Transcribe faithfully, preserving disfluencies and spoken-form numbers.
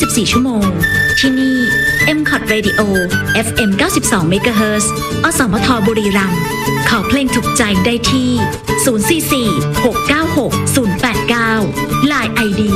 สิบสี่ ชั่วโมงที่นี่ เอ็ม คอท Radio เอฟ เอ็ม เก้าสิบสอง เมกะเฮิรตซ์ อสมทบุรีรัมย์ขอเพลงถูกใจได้ที่ศูนย์ สี่ สี่ หก เก้า หก